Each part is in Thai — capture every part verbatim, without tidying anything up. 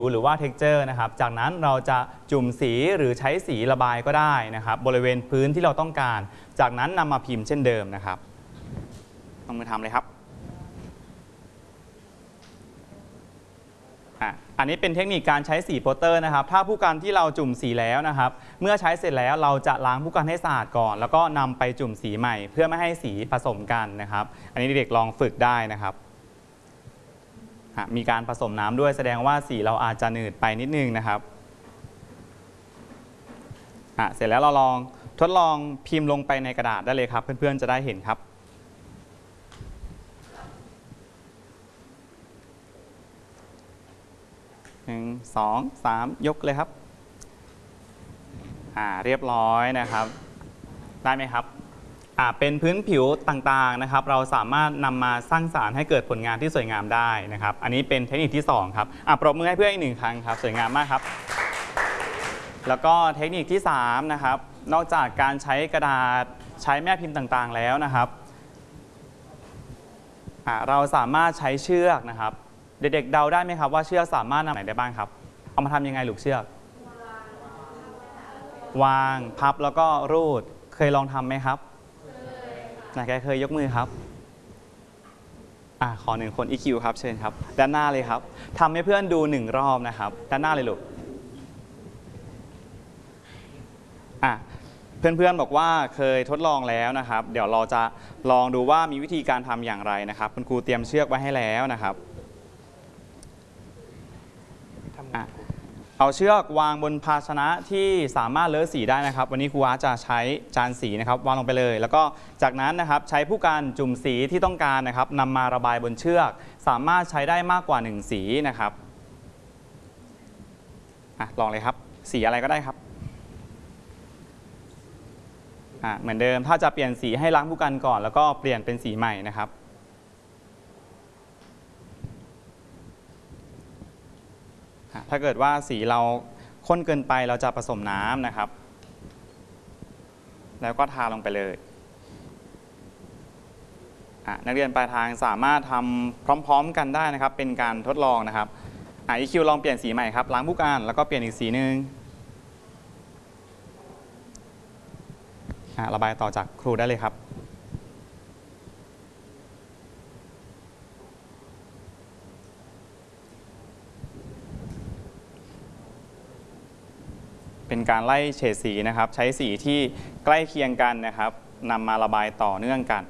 หรือว่า texture นะครับจากนั้นเราจะจุ่มสีหรือใช้สีระบายก็ได้นะครับบริเวณพื้นที่เราต้องการจากนั้นนำมาพิมพ์เช่นเดิมนะครับลงมือทำเลยครับอันนี้เป็นเทคนิคการใช้สีโปสเตอร์นะครับถ้าผู้กันที่เราจุ่มสีแล้วนะครับเมื่อใช้เสร็จแล้วเราจะล้างผู้กันให้สะอาดก่อนแล้วก็นำไปจุ่มสีใหม่เพื่อไม่ให้สีผสมกันนะครับอันนี้เด็กลองฝึกได้นะครับมีการผสมน้ำด้วยแสดงว่าสีเราอาจจะหนืดไปนิดนึงนะครับเสร็จแล้วเราลองทดลองพิมพ์ลงไปในกระดาษได้เลยครับเพื่อนๆจะได้เห็นครับหนึ่ง สอง สามยกเลยครับอ่าเรียบร้อยนะครับได้ไหมครับอ่าเป็นพื้นผิวต่างๆนะครับเราสามารถนำมาสร้างสรรค์ให้เกิดผลงานที่สวยงามได้นะครับอันนี้เป็นเทคนิคที่สองครับอ่าปรบมือให้เพื่อนอีกหนึ่งครั้งครับสวยงามมากครับแล้วก็เทคนิคที่สามนะครับนอกจากการใช้กระดาษใช้แม่พิมพ์ต่างๆแล้วนะครับอ่าเราสามารถใช้เชือกนะครับเด็กๆเดาได้ไหมครับว่าเชือกสามารถนำไหนได้บ้างครับเอามาทำยังไงลูกเชือกวางพับแล้วก็รูดเคยลองทำไหมครับไหนใครเคยยกมือครับอ่าขอหนึ่งคน อี คิว ครับเชิญครับด้านหน้าเลยครับทำให้เพื่อนดูหนึ่งรอบนะครับด้านหน้าเลยลูกอ่ะเพื่อนๆบอกว่าเคยทดลองแล้วนะครับเดี๋ยวเราจะลองดูว่ามีวิธีการทำอย่างไรนะครับคุณครูเตรียมเชือกไว้ให้แล้วนะครับเอาเชือกวางบนภาชนะที่สามารถเลอะสีได้นะครับวันนี้ครูอาจะใช้จานสีนะครับวางลงไปเลยแล้วก็จากนั้นนะครับใช้ผู้กันจุ่มสีที่ต้องการนะครับนำมาระบายบนเชือกสามารถใช้ได้มากกว่าหนึ่งสีนะครับอ่ะลองเลยครับสีอะไรก็ได้ครับอ่ะเหมือนเดิมถ้าจะเปลี่ยนสีให้ล้างผู้กันก่อนแล้วก็เปลี่ยนเป็นสีใหม่นะครับถ้าเกิดว่าสีเราข้นเกินไปเราจะผสมน้ำนะครับแล้วก็ทาลงไปเลยนักเรียนปลายทางสามารถทำพร้อมๆกันได้นะครับเป็นการทดลองนะครับอ่ะ อี คิว ลองเปลี่ยนสีใหม่ครับล้างผู้กันแล้วก็เปลี่ยนอีกสีหนึ่งระบายต่อจากครูได้เลยครับเป็นการไล่เฉดสีนะครับใช้สีที่ใกล้เคียงกันนะครับนำมาระบายต่อเนื่องกัน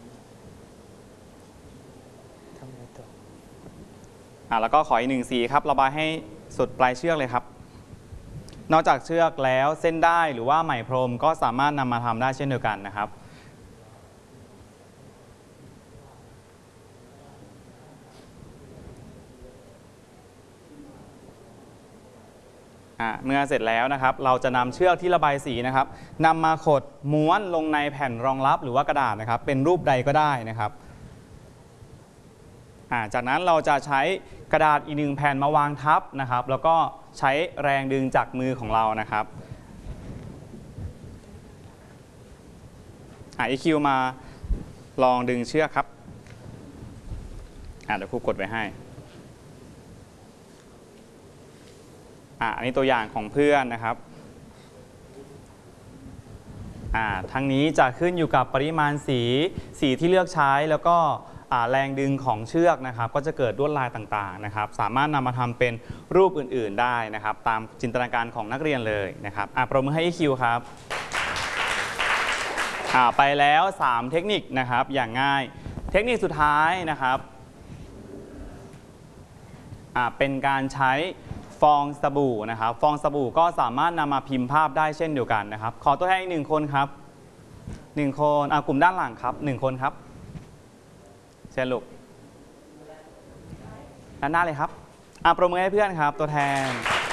ทำอะไรต่ออ่ะแล้วก็ขออีกหนึ่งสีครับระบายให้สุดปลายเชือกเลยครับนอกจากเชือกแล้วเส้นได้หรือว่าไหมพรมก็สามารถนำมาทำได้เช่นเดียวกันนะครับเมื่อเสร็จแล้วนะครับเราจะนำเชือกที่ระบายสีนะครับนำมาขดม้วนลงในแผ่นรองรับหรือว่ากระดาษนะครับเป็นรูปใดก็ได้นะครับจากนั้นเราจะใช้กระดาษอีกหนึ่งแผ่นมาวางทับนะครับแล้วก็ใช้แรงดึงจากมือของเรานะครับอ่า อี คิว มาลองดึงเชือกครับอ่าเดี๋ยวครูกดไว้ให้อันนี้ตัวอย่างของเพื่อนนะครับทั้งนี้จะขึ้นอยู่กับปริมาณสีสีที่เลือกใช้แล้วก็แรงดึงของเชือกนะครับก็จะเกิดลวดลายต่างๆนะครับสามารถนำมาทำเป็นรูปอื่นๆได้นะครับตามจินตนาการของนักเรียนเลยนะครับปรบมือให้ อี คิว ครับไปแล้วสามเทคนิคนะครับอย่างง่ายเทคนิคสุดท้ายนะครับเป็นการใช้ฟองสบู่นะครับฟองสบู่ก็สามารถนำมาพิมพ์ภาพได้เช่นเดียวกันนะครับขอตัวแทนอีกหนึ่งคนครับหนึ่งคนกลุ่มด้านหลังครับหนึ่งคนครับเชิญลูกด้านหน้าเลยครับอ่ะปรบมือให้เพื่อนครับตัวแทน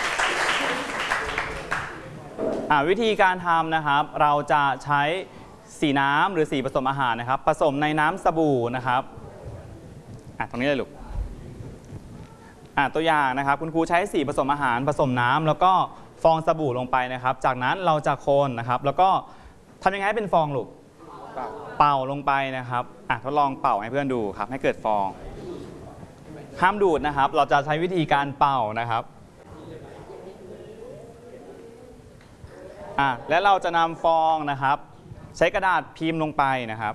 อ่ะวิธีการทำนะครับเราจะใช้สีน้ำหรือสีผสมอาหารนะครับผสมในน้ำสบู่นะครับอ่ะตรงนี้เลยลูกตัวอย่างนะครับคุณครูใช้สีผสมอาหารผสมน้ำแล้วก็ฟองสบู่ลงไปนะครับจากนั้นเราจะคนนะครับแล้วก็ทำยังไงให้เป็นฟองลูกเป่าเป่าลงไปนะครับอ่ะทดลองเป่าให้เพื่อนดูครับให้เกิดฟองห้ามดูดนะครับเราจะใช้วิธีการเป่านะครับอ่ะและเราจะนำฟองนะครับใช้กระดาษพิมพ์ลงไปนะครับ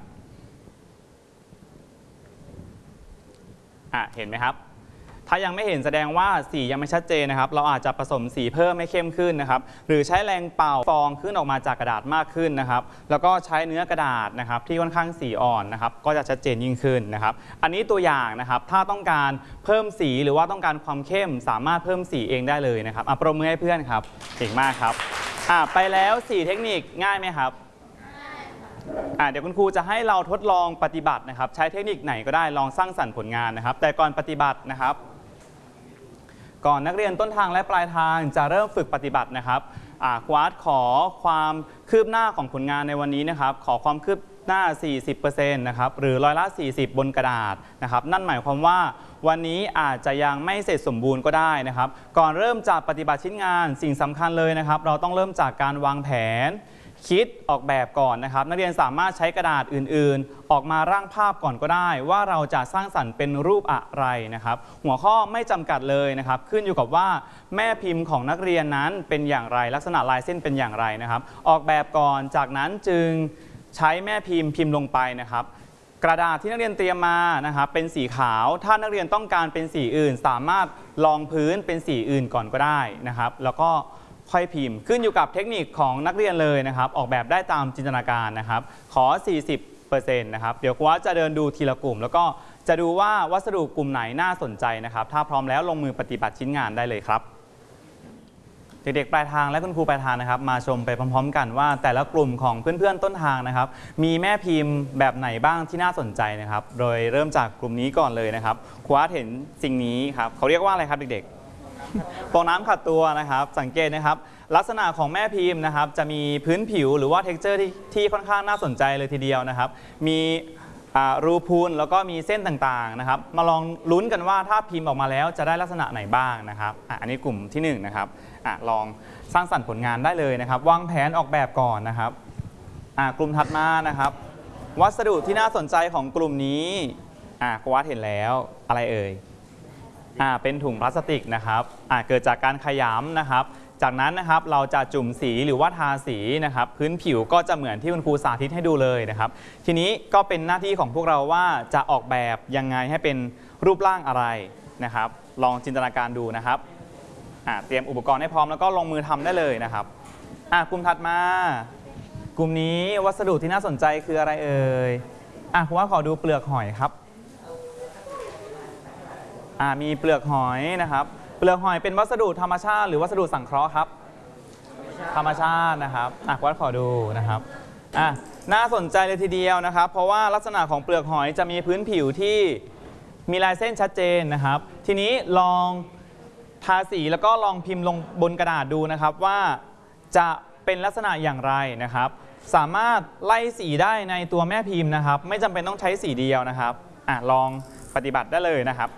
อ่ะเห็นไหมครับถ้ายังไม่เห็นแสดงว่าสียังไม่ชัดเจนนะครับเราอาจจะผสมสีเพิ่มให้เข้มขึ้นนะครับหรือใช้แรงเป่าฟองขึ้นออกมาจากกระดาษมากขึ้นนะครับแล้วก็ใช้เนื้อกระดาษนะครับที่ค่อนข้างสีอ่อนนะครับก็จะชัดเจนยิ่งขึ้นนะครับอันนี้ตัวอย่างนะครับถ้าต้องการเพิ่มสีหรือว่าต้องการความเข้มสามารถเพิ่มสีเองได้เลยนะครับอ่ะปรบมือให้เพื่อนครับเก่งมากครับอ่ะไปแล้วสี่เทคนิคง่ายไหมครับอ่ะเดี๋ยวคุณครูจะให้เราทดลองปฏิบัตินะครับใช้เทคนิคไหนก็ได้ลองสร้างสรรค์ผลงานนะครับแต่ก่อนปฏิบัตินะครับก่อนนักเรียนต้นทางและปลายทางจะเริ่มฝึกปฏิบัตินะครับควาดขอความคืบหน้าของผลงานในวันนี้นะครับขอความคืบหน้า สี่สิบเปอร์เซ็นต์ นะครับหรือร้อยละ สี่สิบ บนกระดาษนะครับนั่นหมายความว่าวันนี้อาจจะยังไม่เสร็จสมบูรณ์ก็ได้นะครับก่อนเริ่มจากปฏิบัติชิ้นงานสิ่งสำคัญเลยนะครับเราต้องเริ่มจากการวางแผนคิดออกแบบก่อนนะครับนักเรียนสามารถใช้กระดาษอื่นๆออกมาร่างภาพก่อนก็ได้ว่าเราจะสร้างสรรค์เป็นรูปอะไรนะครับหัวข้อไม่จำกัดเลยนะครับขึ้นอยู่กับว่าแม่พิมพ์ของนักเรียนนั้นเป็นอย่างไรลักษณะลายเส้นเป็นอย่างไรนะครับออกแบบก่อนจากนั้นจึงใช้แม่พิมพ์พิมพ์ลงไปนะครับกระดาษที่นักเรียนเตรียมมานะครับเป็นสีขาวถ้านักเรียนต้องการเป็นสีอื่นสามารถรองพื้นเป็นสีอื่นก่อนก็ได้นะครับแล้วก็ค่อยพิมพ์ขึ้นอยู่กับเทคนิคของนักเรียนเลยนะครับออกแบบได้ตามจินตนาการนะครับขอ สี่สิบเปอร์เซ็นต์ นะครับเดี๋ยวครูจะเดินดูทีละกลุ่มแล้วก็จะดูว่าวัสดุกลุ่มไหนน่าสนใจนะครับถ้าพร้อมแล้วลงมือปฏิบัติชิ้นงานได้เลยครับเด็กๆปลายทางและคุณครูปลายทางนะครับมาชมไปพร้อมๆกันว่าแต่ละกลุ่มของเพื่อนๆต้นทางนะครับมีแม่พิมพ์แบบไหนบ้างที่น่าสนใจนะครับโดยเริ่มจากกลุ่มนี้ก่อนเลยนะครับครูเห็นสิ่งนี้ครับเขาเรียกว่าอะไรครับเด็กๆฟองน้ำขัดตัวนะครับสังเกตนะครับลักษณะของแม่พิมพ์นะครับจะมีพื้นผิวหรือว่า เท็กเจอร์ ที่ที่ค่อนข้างน่าสนใจเลยทีเดียวนะครับมีรูพูนแล้วก็มีเส้นต่างๆนะครับมาลองลุ้นกันว่าถ้าพิมพ์ออกมาแล้วจะได้ลักษณะไหนบ้างนะครับ อ, อันนี้กลุ่มที่หนึ่งนะครับอลองสร้างสรรค์ผลงานได้เลยนะครับวางแผนออกแบบก่อนนะครับกลุ่มถัดมานะครับวัสดุที่น่าสนใจของกลุ่มนี้กวาดเห็นแล้วอะไรเอ่ยเป็นถุงพลาสติกนะครับเกิดจากการขยำนะครับจากนั้นนะครับเราจะจุ่มสีหรือว่าทาสีนะครับพื้นผิวก็จะเหมือนที่คุณครูสาธิตให้ดูเลยนะครับทีนี้ก็เป็นหน้าที่ของพวกเราว่าจะออกแบบยังไงให้เป็นรูปร่างอะไรนะครับลองจินตนาการดูนะครับเตรียมอุปกรณ์ให้พร้อมแล้วก็ลงมือทำได้เลยนะครับกลุ่มถัดมากลุ่มนี้วัสดุที่น่าสนใจคืออะไรเอ่ยครูว่าขอดูเปลือกหอยครับมีเปลือกหอยนะครับเปลือกหอยเป็นวัสดุธรรมชาติหรือวัสดุสังเคราะห์ครับธรรมชาตินะครับอ่ะวัดขอดูนะครับอ่ะน่าสนใจเลยทีเดียวนะครับเพราะว่าลักษณะของเปลือกหอยจะมีพื้นผิวที่มีลายเส้นชัดเจนนะครับทีนี้ลองทาสีแล้วก็ลองพิมพ์ลงบนกระดาษดูนะครับว่าจะเป็นลักษณะอย่างไรนะครับสามารถไล่สีได้ในตัวแม่พิมพ์นะครับไม่จำเป็นต้องใช้สีเดียวนะครับอ่ะลองปฏิบัติได้เลยนะครับ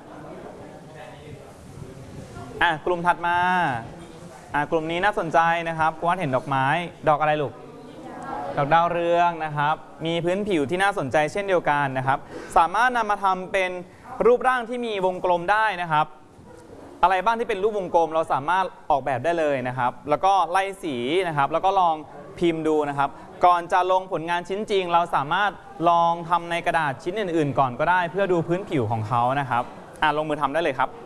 อ่ะกลุ่มถัดมาอ่ะกลุ่มนี้น่าสนใจนะครับครูเห็นดอกไม้ดอกอะไรลูกดอกดาวเรืองนะครับมีพื้นผิวที่น่าสนใจเช่นเดียวกันนะครับสามารถนำมาทำเป็นรูปร่างที่มีวงกลมได้นะครับอะไรบ้างที่เป็นรูปวงกลมเราสามารถออกแบบได้เลยนะครับแล้วก็ไล่สีนะครับแล้วก็ลองพิมพ์ดูนะครับก่อนจะลงผลงานชิ้นจริงเราสามารถลองทำในกระดาษชิ้นอื่นๆก่อนก็ได้เพื่อดูพื้นผิวของเขานะครับอ่ะลงมือทำได้เลยครับ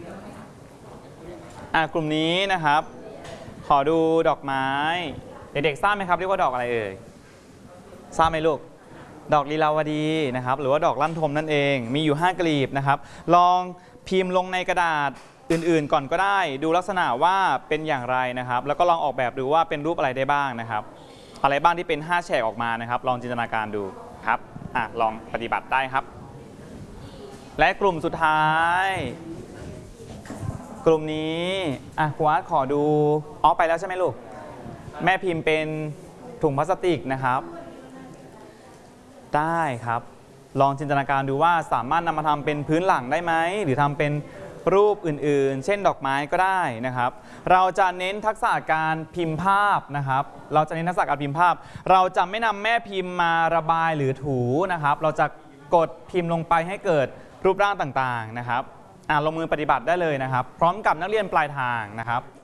กลุ่มนี้นะครับขอดูดอกไม้เด็กๆทราบไหมครับเรียกว่าดอกอะไรเอ่ยทราบไหมลูกดอกลีลาวดีนะครับหรือว่าดอกลั่นทมนั่นเองมีอยู่ห้ากลีบนะครับลองพิมพ์ลงในกระดาษอื่นๆก่อนก็ได้ดูลักษณะว่าเป็นอย่างไรนะครับแล้วก็ลองออกแบบดูว่าเป็นรูปอะไรได้บ้างนะครับอะไรบ้างที่เป็นห้าแฉกออกมานะครับลองจินตนาการดูครับอ่ะลองปฏิบัติได้ครับและกลุ่มสุดท้ายกลุ่มนี้อ่ะครูอาร์ตขอดูอ๋อไปแล้วใช่ไหมลูกแม่พิมพ์เป็นถุงพลาสติกนะครับได้ครับลองจินตนาการดูว่าสามารถนำมาทำเป็นพื้นหลังได้ไหมหรือทำเป็นรูปอื่นๆเช่นดอกไม้ก็ได้นะครับเราจะเน้นทักษะการพิมพ์ภาพนะครับเราจะเน้นทักษะการพิมพ์ภาพเราจะไม่นำแม่พิมพ์มาระบายหรือถูนะครับเราจะกดพิมพ์ลงไปให้เกิดรูปร่างต่างๆนะครับลงมือปฏิบัติได้เลยนะครับพร้อมกับนักเรียนปลายทางนะครับ